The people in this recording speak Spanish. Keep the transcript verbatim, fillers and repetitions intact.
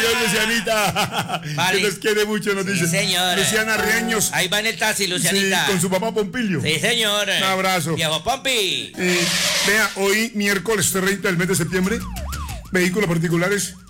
Adiós, Lucianita. Vale. Que nos quiere mucho, nos Sí, dice. señor. Luciana Riaños. Ahí va en el taxi, Lucianita. Sí, con su papá Pompilio. Sí, señor. Un abrazo. Viejo Pompi. Eh, vea, hoy miércoles treinta del mes de septiembre, vehículos particulares